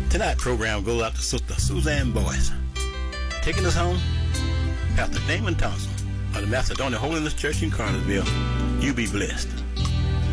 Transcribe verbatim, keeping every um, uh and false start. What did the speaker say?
Tonight's program goes out to Sister Suzanne Boyce. Taking us home, Pastor Damon Thompson of the Macedonia Holiness Church in Cartersville. You be blessed.